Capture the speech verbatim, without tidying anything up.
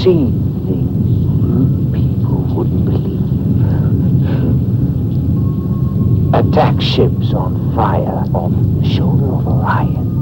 seen things you people wouldn't believe. Attack ships on fire off the shoulder of Orion.